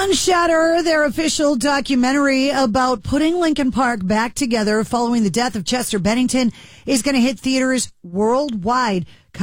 Shatter, their official documentary about putting Linkin Park back together following the death of Chester Bennington, is going to hit theaters worldwide